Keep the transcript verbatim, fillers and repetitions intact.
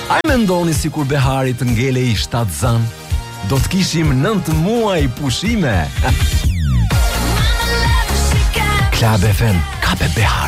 A mendoni si kur Behari të ngele i shtatë zan, do të kishim nëntë muaj pushime. Klab F M, kape Behari.